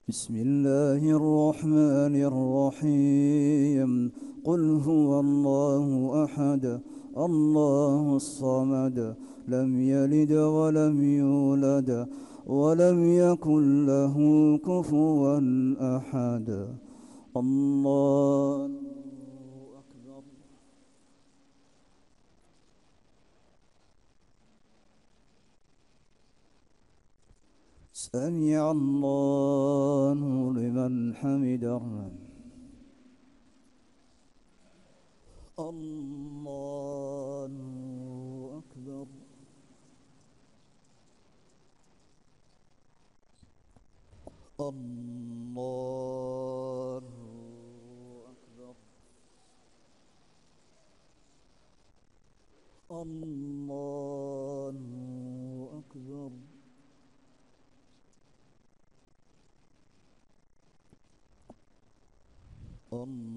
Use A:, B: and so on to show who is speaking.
A: بسم الله الرحمن الرحيم. قل هو الله أحد الله الصمد لم يلد ولم يولد ولم يكن له كفوا أحد. الله أكبر. سمع الله لمن حمده. الله أكبر. الله أكبر. الله أكبر. الله